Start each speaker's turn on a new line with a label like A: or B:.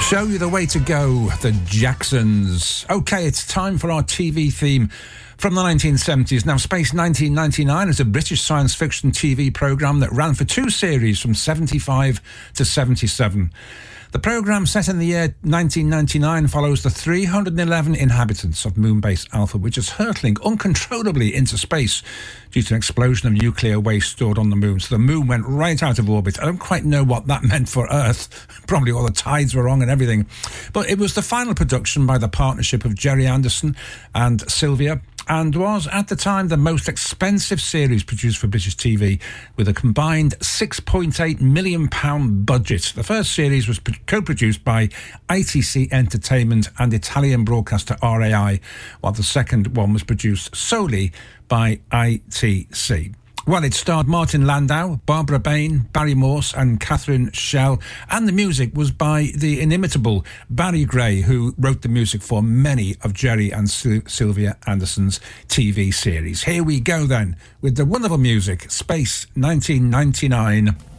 A: Show you the way to go, the Jacksons. OK, it's time for our TV theme from the 1970s. Now, Space 1999 is a British science fiction TV programme that ran for 2 series from 75 to 77. The programme, set in the year 1999, follows the 311 inhabitants of Moonbase Alpha, which is hurtling uncontrollably into space due to an explosion of nuclear waste stored on the moon. So the moon went right out of orbit. I don't quite know what that meant for Earth. Probably all the tides were wrong and everything. But it was the final production by the partnership of Gerry Anderson and Sylvia, and was, at the time, the most expensive series produced for British TV, with a combined £6.8 million budget. The first series was co-produced by ITC Entertainment and Italian broadcaster RAI, while the second one was produced solely by ITC. Well, it starred Martin Landau, Barbara Bain, Barry Morse and Catherine Schell, and the music was by the inimitable Barry Gray, who wrote the music for many of Gerry and Sylvia Anderson's TV series. Here we go then, with the wonderful music, Space 1999.